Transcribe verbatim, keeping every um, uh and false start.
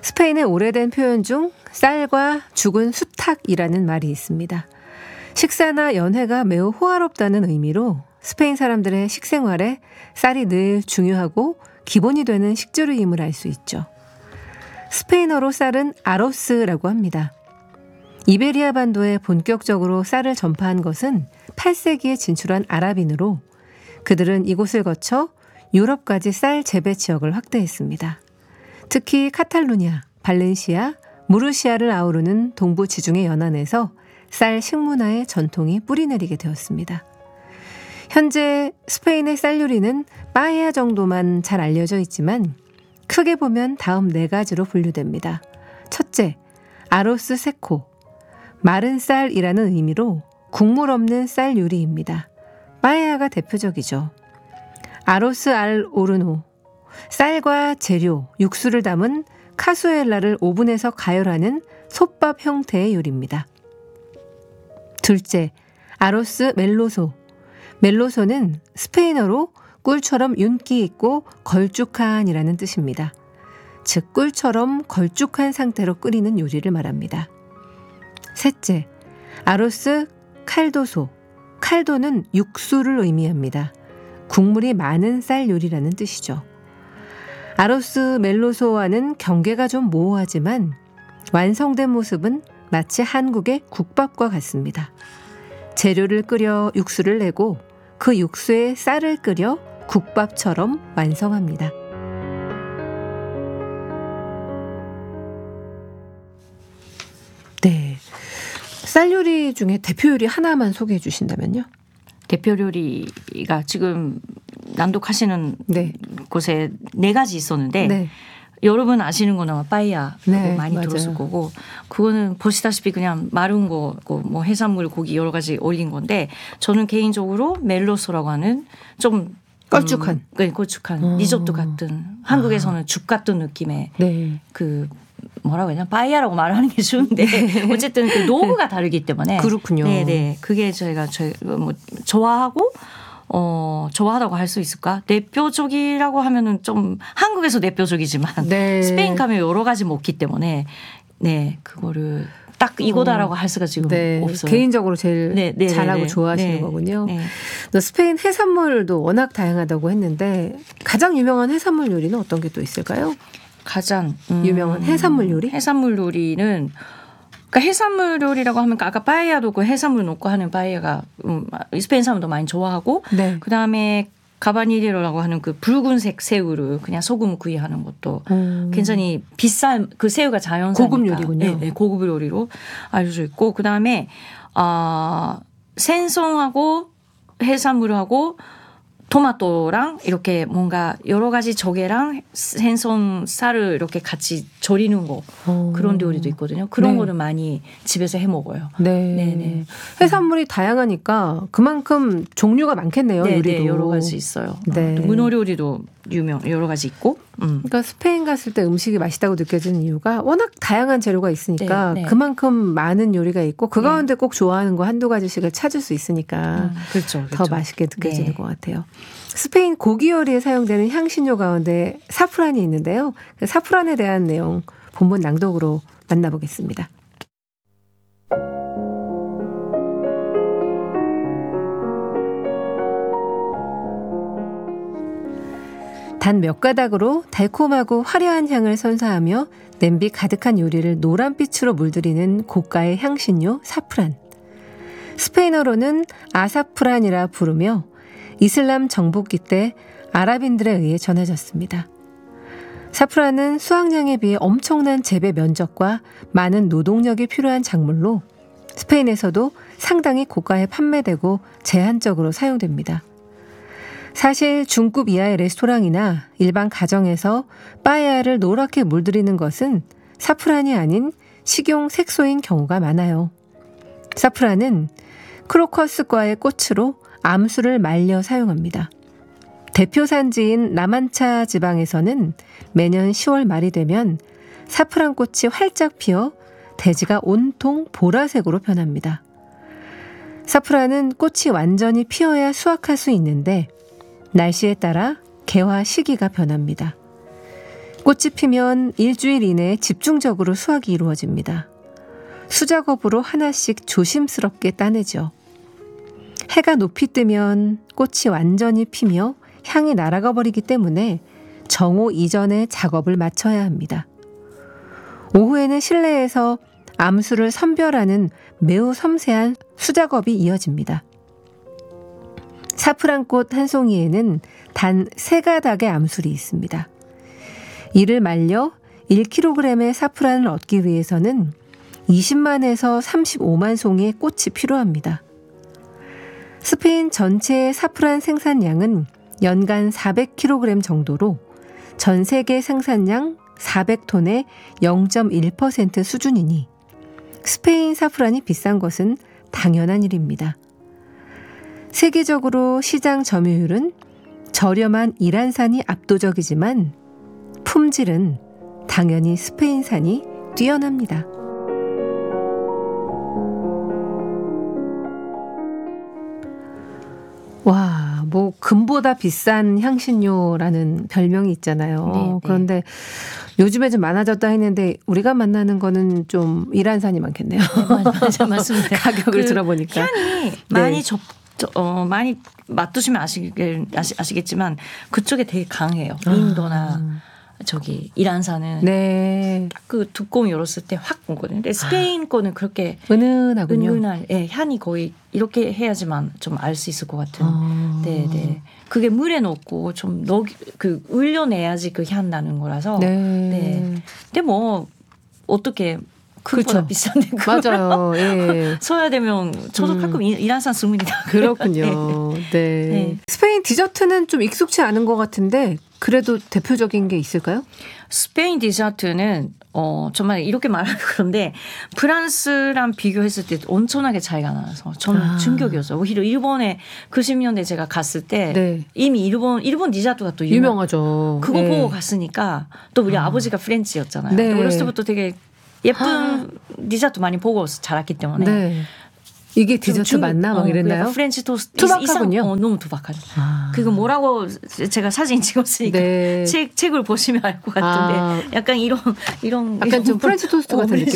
스페인의 오래된 표현 중 쌀과 죽은 수탉이라는 말이 있습니다. 식사나 연회가 매우 호화롭다는 의미로 스페인 사람들의 식생활에 쌀이 늘 중요하고 기본이 되는 식재료임을 알 수 있죠. 스페인어로 쌀은 아로스라고 합니다. 이베리아 반도에 본격적으로 쌀을 전파한 것은 팔 세기에 진출한 아랍인으로 그들은 이곳을 거쳐 유럽까지 쌀 재배 지역을 확대했습니다. 특히 카탈루냐, 발렌시아, 무르시아를 아우르는 동부 지중해 연안에서 쌀 식문화의 전통이 뿌리내리게 되었습니다. 현재 스페인의 쌀 요리는 빠에야 정도만 잘 알려져 있지만 크게 보면 다음 네 가지로 분류됩니다. 첫째, 아로스 세코. 마른 쌀이라는 의미로 국물 없는 쌀 요리입니다. 빠에야가 대표적이죠. 아로스 알 오르노. 쌀과 재료, 육수를 담은 카수엘라를 오븐에서 가열하는 솥밥 형태의 요리입니다. 둘째, 아로스 멜로소. 멜로소는 스페인어로 꿀처럼 윤기 있고 걸쭉한이라는 뜻입니다. 즉 꿀처럼 걸쭉한 상태로 끓이는 요리를 말합니다. 셋째, 아로스 칼도소. 칼도는 육수를 의미합니다. 국물이 많은 쌀 요리라는 뜻이죠. 아로스 멜로소와는 경계가 좀 모호하지만 완성된 모습은 마치 한국의 국밥과 같습니다. 재료를 끓여 육수를 내고 그 육수에 쌀을 끓여 국밥처럼 완성합니다. 네, 쌀 요리 중에 대표 요리 하나만 소개해 주신다면요? 대표 요리가 지금 낭독하시는 네. 곳에 네 가지 있었는데 네. 여러분 아시는 거는 아마 빠에야 네, 많이 맞아요. 들었을 거고 그거는 보시다시피 그냥 마른 거고 뭐 해산물 고기 여러 가지 올린 건데 저는 개인적으로 멜로소라고 하는 좀 걸쭉한 음, 네, 걸쭉한 어. 리조또 같은 한국에서는 아. 죽 같은 느낌의 네. 그 뭐라고 해야 되나 빠에야라고 말하는 게 쉬운데 네. 어쨌든 그 노브가 다르기 때문에 그렇군요. 네네 그게 저희가 저희 뭐 좋아하고 어 좋아하다고 할 수 있을까? 대표적이라고 하면은 좀 한국에서 대표적이지만 네. 스페인 가면 여러 가지 먹기 때문에 네 그거를 딱 이거다라고 어. 할 수가 지금 네. 없어요. 개인적으로 제일 네, 네, 잘하고 네, 좋아하시는 네, 거군요. 네. 스페인 해산물도 워낙 다양하다고 했는데 가장 유명한 해산물 요리는 어떤 게 또 있을까요? 가장 음, 유명한 해산물 요리? 해산물 요리는 그러니까 해산물 요리라고 하면 아까 빠에야도 그 해산물 넣고 하는 빠에야가 음, 스페인 사람도 많이 좋아하고 네. 그다음에 가바니리로라고 하는 그 붉은색 새우를 그냥 소금 구이하는 것도 음. 굉장히 비싼 그 새우가 자연산이니까 고급 요리군요. 네, 네, 고급 요리로 알려져 있고 그다음에 어, 생선하고 해산물하고 토마토랑 이렇게 뭔가 여러 가지 조개랑 생선 쌀을 이렇게 같이 절이는 거 오. 그런 요리도 있거든요. 그런 네. 거는 많이 집에서 해 먹어요. 네. 네네. 해산물이 다양하니까 그만큼 종류가 많겠네요. 네, 요리도 네, 여러 가지 있어요. 네. 문어 요리도 유명 여러 가지 있고. 음. 그러니까 스페인 갔을 때 음식이 맛있다고 느껴지는 이유가 워낙 다양한 재료가 있으니까 네, 네. 그만큼 많은 요리가 있고 그 가운데 네. 꼭 좋아하는 거 한두 가지씩을 찾을 수 있으니까 음, 그렇죠, 그렇죠. 더 맛있게 느껴지는 네. 것 같아요. 스페인 고기 요리에 사용되는 향신료 가운데 사프란이 있는데요. 그 사프란에 대한 내용 본문 낭독으로 만나보겠습니다. 단 몇 가닥으로 달콤하고 화려한 향을 선사하며 냄비 가득한 요리를 노란빛으로 물들이는 고가의 향신료 사프란. 스페인어로는 아사프란이라 부르며 이슬람 정복기 때 아랍인들에 의해 전해졌습니다. 사프란은 수확량에 비해 엄청난 재배 면적과 많은 노동력이 필요한 작물로 스페인에서도 상당히 고가에 판매되고 제한적으로 사용됩니다. 사실 중급 이하의 레스토랑이나 일반 가정에서 빠에야를 노랗게 물들이는 것은 사프란이 아닌 식용 색소인 경우가 많아요. 사프란은 크로커스과의 꽃으로 암수를 말려 사용합니다. 대표 산지인 라만차 지방에서는 매년 시월 말이 되면 사프란 꽃이 활짝 피어 대지가 온통 보라색으로 변합니다. 사프란은 꽃이 완전히 피어야 수확할 수 있는데 날씨에 따라 개화 시기가 변합니다. 꽃이 피면 일주일 이내에 집중적으로 수확이 이루어집니다. 수작업으로 하나씩 조심스럽게 따내죠. 해가 높이 뜨면 꽃이 완전히 피며 향이 날아가 버리기 때문에 정오 이전에 작업을 마쳐야 합니다. 오후에는 실내에서 암수를 선별하는 매우 섬세한 수작업이 이어집니다. 사프란꽃 한 송이에는 단 세 가닥의 암술이 있습니다. 이를 말려 일 킬로그램의 사프란을 얻기 위해서는 이십만에서 삼십오만 송의 꽃이 필요합니다. 스페인 전체의 사프란 생산량은 연간 사백 킬로그램 정도로 전 세계 생산량 사백 톤의 영 점 일 퍼센트 수준이니 스페인 사프란이 비싼 것은 당연한 일입니다. 세계적으로 시장 점유율은 저렴한 이란산이 압도적이지만 품질은 당연히 스페인산이 뛰어납니다. 와, 뭐 금보다 비싼 향신료라는 별명이 있잖아요. 네, 네. 그런데 요즘에 좀 많아졌다 했는데 우리가 만나는 거는 좀 이란산이 많겠네요. 네, 맞아, 맞습니다. 가격을 그 들어보니까. 향이 많이 접, 저, 어, 많이 맡으시면 아시겠, 아시, 아시겠지만 그쪽에 되게 강해요. 인도나 아. 저기 이란산은 네. 그 뚜껑 열었을 때 확 오거든요. 근데 스페인 거는 그렇게 은은하군요. 은은한 예, 향이 거의 이렇게 해야지만 좀 알 수 있을 것 같은. 아. 네, 네. 그게 물에 넣고 좀 넣, 그 울려내야지 그 향 나는 거라서. 네. 네. 근데 뭐 어떻게 그보다 그렇죠. 비싼데 맞아요. 예. 써야 되면 저도 음. 가끔 이- 이란산 씁니다. 그렇군요. 네. 네. 스페인 디저트는 좀 익숙치 않은 것 같은데 그래도 대표적인 게 있을까요? 스페인 디저트는 어 정말 이렇게 말하면 그런데 프랑스랑 비교했을 때 엄청나게 차이가 나서 저는 아. 충격이었어요. 오히려 일본에 구십 년대 제가 갔을 때 네. 이미 일본 일본 디저트가 또 유명, 유명하죠. 그거 예. 보고 갔으니까 또 우리 아. 버지가 프렌치였잖아요. 네. 어렸을 때부터 되게 예쁜 디저트 많이 보고 자랐기 때문에 네. 이게 디저트 좀 맞나 막 어, 이랬나요? 약간 프렌치 토스트 투박하군요. 이상, 어, 너무 투박하죠. 아. 그거 뭐라고 제가 사진 찍었으니까 네. 책 책을 보시면 알 것 같은데 아. 약간 이런 이런 약간 이런 좀 프렌치 토스트 어, 같은 프렌치